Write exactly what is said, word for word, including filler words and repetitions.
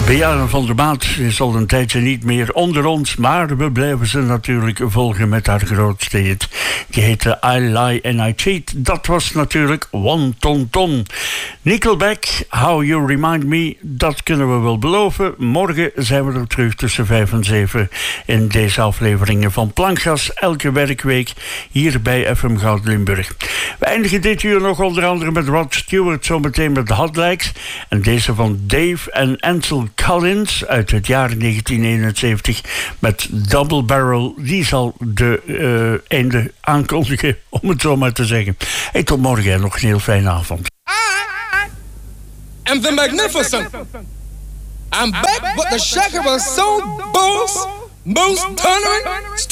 Beate van der Maat is al een tijdje niet meer onder ons, maar we blijven ze natuurlijk volgen met haar grootste hit. Die heette I Lie and I Cheat. Dat was natuurlijk One Ton Ton. Nickelback, How You Remind Me, dat kunnen we wel beloven. Morgen zijn we er terug tussen vijf en zeven in deze afleveringen van Plankgas, elke werkweek hier bij F M Goud Limburg. We eindigen dit uur nog onder andere met Rod Stewart, zometeen met de Hot Likes. En deze van Dave en Ansel Collins uit het jaar negentien eenenzeventig met Double Barrel. Die zal de uh, einde aankondigen, om het zo maar te zeggen. Hey, tot morgen en nog een heel fijne avond. And the magnificent. I'm back with the Shaka Soul Boss, most thundering.